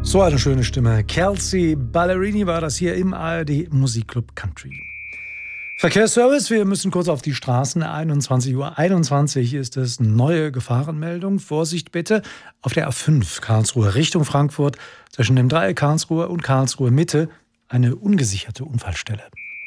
So eine schöne Stimme. Kelsea Ballerini war das hier im ARD Musikclub Country. Verkehrsservice, wir müssen kurz auf die Straßen. 21:21 Uhr ist es. Neue Gefahrenmeldung. Vorsicht bitte auf der A5 Karlsruhe Richtung Frankfurt zwischen dem Dreieck Karlsruhe und Karlsruhe Mitte eine ungesicherte Unfallstelle.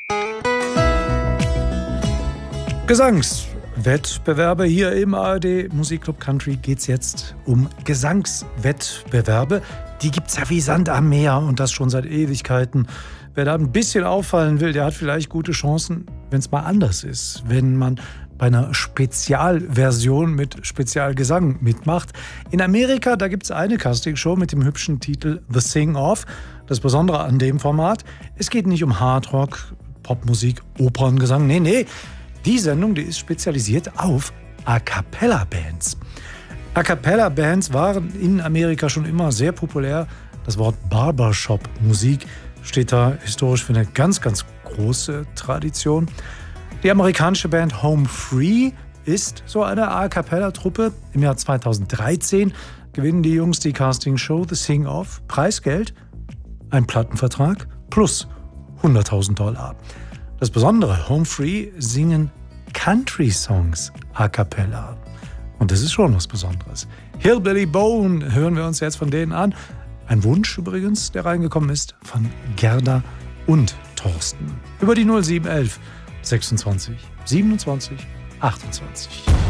Gesangswettbewerbe hier im ARD Musikclub Country geht es jetzt um Gesangswettbewerbe. Die gibt's ja wie Sand am Meer und das schon seit Ewigkeiten. Wer da ein bisschen auffallen will, der hat vielleicht gute Chancen, wenn es mal anders ist. Wenn man bei einer Spezialversion mit Spezialgesang mitmacht. In Amerika, da gibt es eine Castingshow mit dem hübschen Titel The Sing-Off. Das Besondere an dem Format, es geht nicht um Hardrock, Popmusik, Operngesang. Nee. Die Sendung, die ist spezialisiert auf A-Cappella-Bands. A-Cappella-Bands waren in Amerika schon immer sehr populär. Das Wort Barbershop-Musik steht da historisch für eine ganz, ganz große Tradition. Die amerikanische Band Home Free ist so eine A-Cappella-Truppe. Im Jahr 2013 gewinnen die Jungs die Castingshow The Sing-Off. Preisgeld, ein Plattenvertrag plus $100.000. Das Besondere, Home Free singen Country-Songs a cappella. Und das ist schon was Besonderes. Hillbilly Bone hören wir uns jetzt von denen an. Ein Wunsch übrigens, der reingekommen ist, von Gerda und Thorsten. Über die 0711 26 27 28.